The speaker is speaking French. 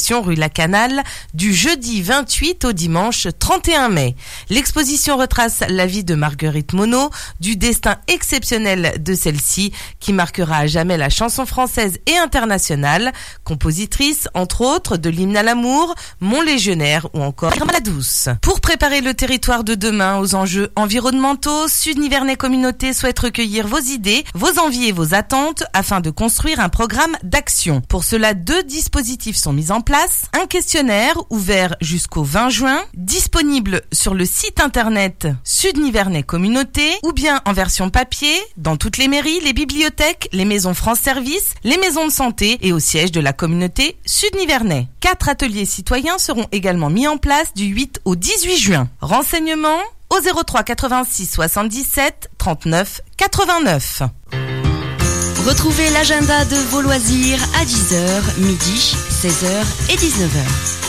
exposition rue Lacanal du jeudi 28 au dimanche 31 mai. L'exposition retrace la vie de Marguerite Monod, du destin exceptionnel de celle-ci qui marquera à jamais la chanson française et internationale, compositrice entre autres de l'hymne à l'amour, Mon légionnaire ou encore La douce. Pour préparer le territoire de demain aux enjeux environnementaux, Sud Nivernais Communauté souhaite recueillir vos idées, vos envies et vos attentes afin de construire un programme d'action. Pour cela, 2 dispositifs sont mis en place. Un questionnaire ouvert jusqu'au 20 juin, disponible sur le site internet Sud Nivernais Communauté ou bien en version papier dans toutes les mairies, les bibliothèques, les maisons France Service, les maisons de santé et au siège de la communauté Sud Nivernais. 4 ateliers citoyens seront également mis en place du 8 au 18 juin. Renseignements au 03 86 77 39 89. Retrouvez l'agenda de vos loisirs à 10h, midi, 16h et 19h.